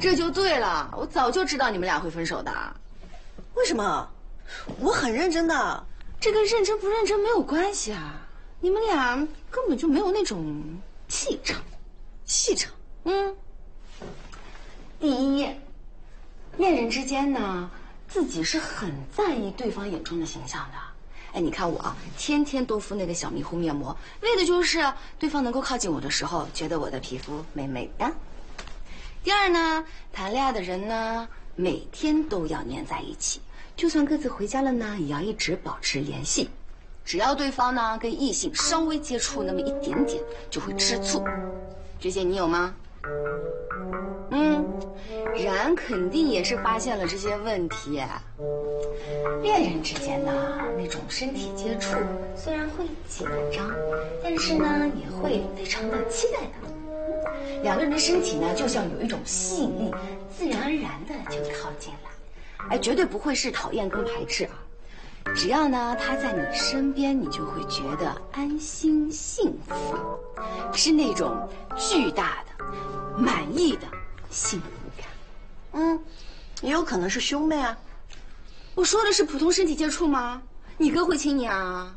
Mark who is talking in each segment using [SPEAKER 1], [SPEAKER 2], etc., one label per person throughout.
[SPEAKER 1] 这就对了，我早就知道你们俩会分手的。
[SPEAKER 2] 为什么？我很认真的。
[SPEAKER 1] 这跟认真不认真没有关系啊，你们俩根本就没有那种气场。
[SPEAKER 2] 气场？
[SPEAKER 1] 第一，恋人之间呢，自己是很在意对方眼中的形象的。哎，你看我啊，天天都敷那个小迷糊面膜，为的就是对方能够靠近我的时候，觉得我的皮肤美美的。第二呢，谈恋爱的人呢，每天都要黏在一起，就算各自回家了呢，也要一直保持联系。只要对方呢跟异性稍微接触那么一点点，就会吃醋。这些你有吗？然肯定也是发现了这些问题。恋人之间呢，那种身体接触虽然会紧张，但是呢也会非常的期待的。两个人的身体呢，就像有一种吸引力，自然而然的就靠近了。哎，绝对不会是讨厌跟排斥啊。只要呢他在你身边，你就会觉得安心幸福，是那种巨大的、满意的幸福感。
[SPEAKER 2] 也有可能是兄妹啊。
[SPEAKER 1] 我说的是普通身体接触吗？你哥会亲你啊？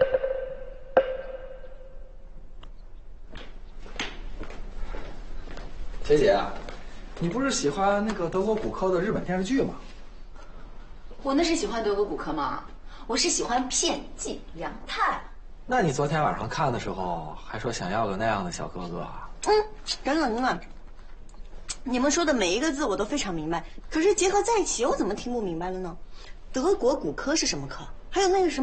[SPEAKER 3] 姐姐，你不是喜欢那个德国骨科的日本电视剧吗？
[SPEAKER 1] 我那是喜欢德国骨科吗？我是喜欢片寄凉太。
[SPEAKER 3] 那你昨天晚上看的时候还说想要个那样的小哥哥啊？
[SPEAKER 2] 等等，你们说的每一个字我都非常明白，可是结合在一起，我怎么听不明白了呢？德国骨科是什么科？还有那个什么。